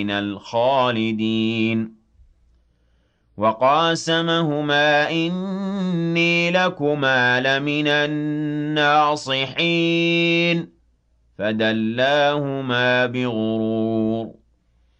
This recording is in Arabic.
من الخالدين وقاسمهما إني لكما لمن الناصحين فدلاهما بغرور